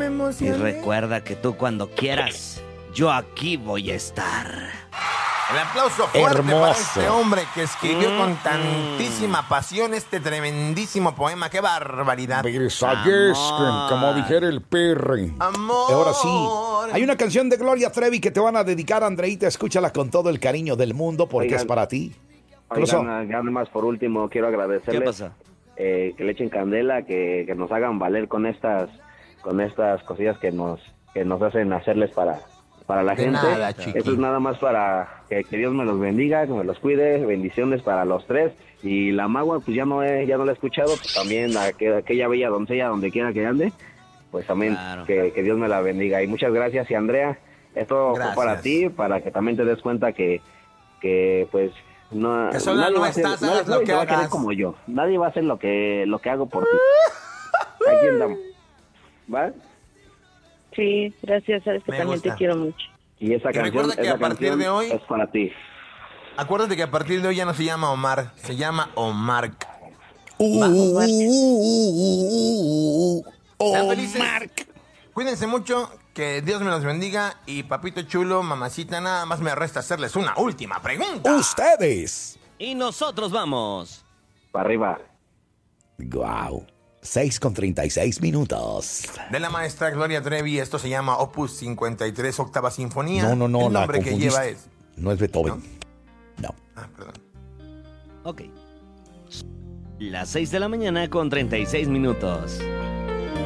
Y recuerda que tú cuando quieras, yo aquí voy a estar. El aplauso fuerte Hermoso. para este hombre que escribió con tantísima pasión este tremendísimo poema. ¡Qué barbaridad! Como dijera el perre. Amor. Ahora sí, hay una canción de Gloria Trevi que te van a dedicar, Andreita. Escúchala con todo el cariño del mundo porque Oigan, es para ti. ¿Qué pasó? Ya nomás por último quiero agradecerles. ¿Qué pasa? Que le echen candela, que nos hagan valer con estas cosillas que nos hacen hacerles para la De gente. nada, chiqui. Esto es nada más para que Dios me los bendiga, que me los cuide, bendiciones para los tres. Y la magua, pues ya no la he escuchado, pues también aquella bella doncella, donde quiera que ande, pues también Claro. que Dios me la bendiga. Y muchas gracias. Y Andrea, esto Gracias. fue para ti, para que también te des cuenta que pues no, Que sola nadie no va a hacer- estás, nadie- hagas lo nadie que te va a querer hagas. como yo. Nadie va a hacer lo que hago por ti. Aquí andamos. ¿Va? Sí, gracias, sabes que Me también gusta. te quiero mucho. Y esa Y canción, recuerda que esa a partir canción de hoy- es para ti. Acuérdate que a partir de hoy ya no se llama Omar, se llama Omar. Sean felices. Cuídense mucho, que Dios me los bendiga. Y papito chulo, mamacita, nada más me resta hacerles una última pregunta. Ustedes. Y nosotros vamos. Para arriba. Wow. 6:36. De la maestra Gloria Trevi, esto se llama Opus 53, Octava Sinfonía. No, El la nombre que confundiste. lleva es... No es Beethoven. No. Ah, perdón. Ok. Las 6 de la mañana con 36 minutos.